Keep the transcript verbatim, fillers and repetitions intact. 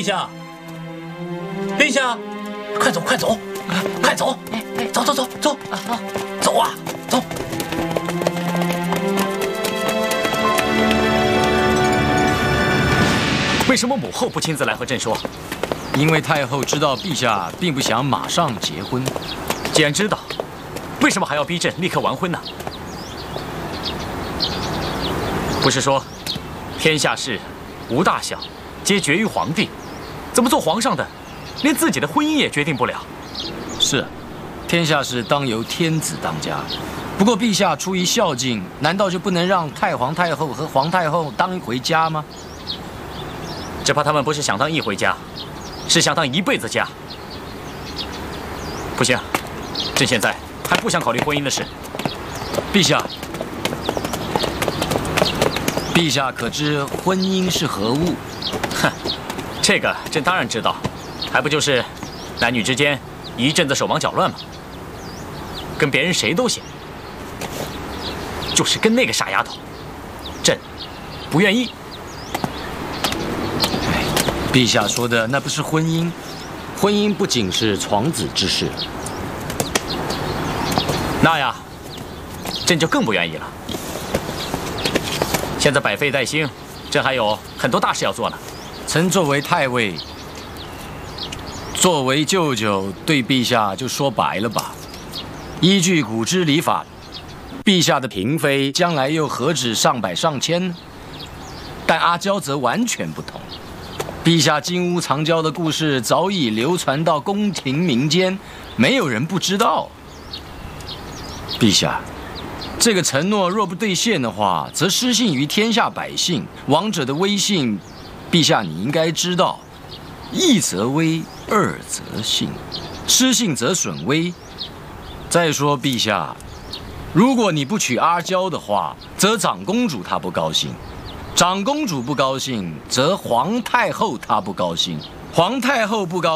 下，陛下，快走，快走，快走，走走走走，走啊，走。为什么母后不亲自来和朕说？ 因为太后知道陛下并不想马上结婚。 既然知道，为什么还要逼朕立刻完婚呢？不是说天下事无大小，皆决于皇帝，怎么做皇上的，连自己的婚姻也决定不了？ 是，天下事当由天子当家。不过陛下出于孝敬，难道就不能让太皇太后和皇太后当一回家吗？ 只怕他们不是想当一回家，是想当一辈子家。不行，朕现在还不想考虑婚姻的事。 陛下，陛下可知婚姻是何物？ 哼，这个朕当然知道，还不就是男女之间一阵子手忙脚乱吗？跟别人谁都行，就是跟那个傻丫头，朕不愿意。 陛下说的那不是婚姻，婚姻不仅是床子之事。 那呀，朕就更不愿意了。现在百废待兴，朕还有很多大事要做呢。 臣作为太尉，作为舅舅，对陛下就说白了吧。依据古之礼法，陛下的嫔妃将来又何止上百上千呢？但阿娇则完全不同。陛下金屋藏娇的故事早已流传到宫廷民间，没有人不知道。陛下，这个承诺若不兑现的话，则失信于天下百姓。王者的威信，陛下你应该知道，一则威，二则信，失信则损威。再说，陛下，如果你不娶阿娇的话，则长公主她不高兴。长公主不高兴，则皇太后她不高兴，皇太后不高兴。